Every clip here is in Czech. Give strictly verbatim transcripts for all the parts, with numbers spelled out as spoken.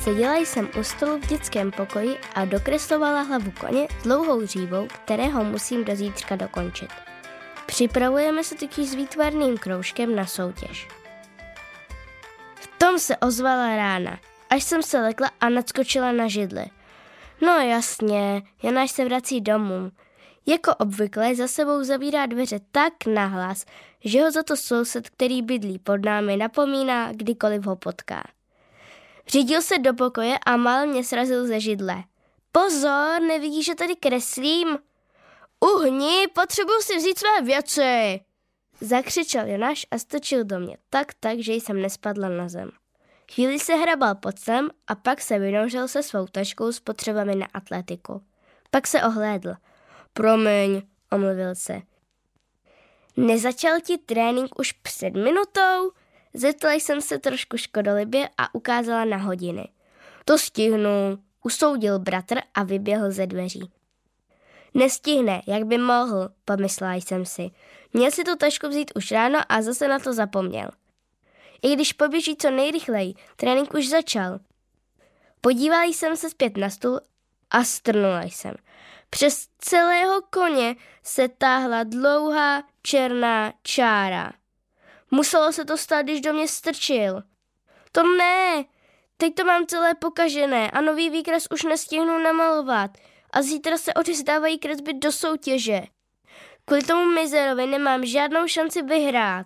Seděla jsem u stolu v dětském pokoji a dokreslovala hlavu koně s dlouhou hřívou, kterého musím do zítřka dokončit. Připravujeme se totiž s výtvarným kroužkem na soutěž. V tom se ozvala rána, až jsem se lekla a nadskočila na židli. No jasně, Jonáš se vrací domů. Jako obvykle za sebou zavírá dveře tak nahlas, že ho za to soused, který bydlí pod námi, napomíná, kdykoliv ho potká. Řídil se do pokoje a mal mě srazil ze židle. Pozor, nevidíš, že tady kreslím? Uhni, potřebuji si vzít své věci! Zakřičel Jonáš a stočil do mě tak, tak, že jsem nespadla na zem. Chvíli se hrabal pod sem a pak se vynožil se svou taškou s potřebami na atletiku. Pak se ohlédl. Promiň, omluvil se. Nezačal ti trénink už před minutou? Zeptala jsem se trošku škodolibě a ukázala na hodiny. To stihnu, usoudil bratr a vyběhl ze dveří. Nestihne, jak by mohl, pomyslela jsem si. Měl si tu tašku vzít už ráno a zase na to zapomněl. I když poběží co nejrychleji, trénink už začal. Podívala jsem se zpět na stůl a strnula jsem. Přes celého koně se táhla dlouhá černá čára. Muselo se to stát, když do mě strčil. To ne, teď to mám celé pokažené a nový výkres už nestihnu namalovat a zítra se odevzdávají kresby do soutěže. Kvůli tomu mizerovi nemám žádnou šanci vyhrát.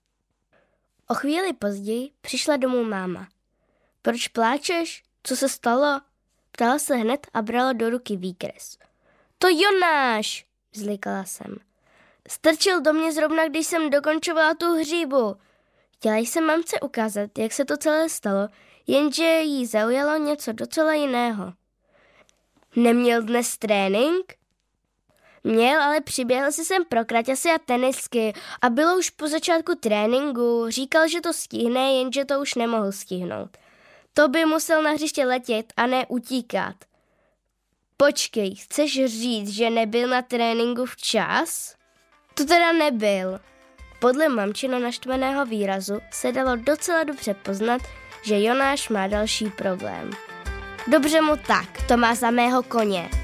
O chvíli později přišla domů máma. Proč pláčeš? Co se stalo? Ptala se hned a brala do ruky výkres. To Jonáš, vzlikala jsem. Strčil do mě zrovna, když jsem dokončovala tu hříbu. Chtěla jsem mamce ukázat, jak se to celé stalo, jenže jí zaujalo něco docela jiného. Neměl dnes trénink? Měl, ale přiběhl si sem pro kraťasy a tenisky a bylo už po začátku tréninku. Říkal, že to stihne, jenže to už nemohl stihnout. To by musel na hřiště letět a ne utíkat. Počkej, chceš říct, že nebyl na tréninku včas? To teda nebyl. Podle mamčino naštvaného výrazu se dalo docela dobře poznat, že Jonáš má další problém. Dobře mu tak, to má za mého koně.